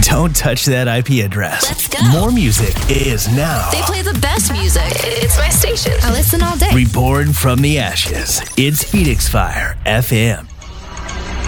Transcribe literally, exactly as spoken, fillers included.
Don't touch that I P address. Let's go. More music is now. They play the best music. It's my station. I listen all day. Reborn from the ashes. It's Phoenix Fire F M.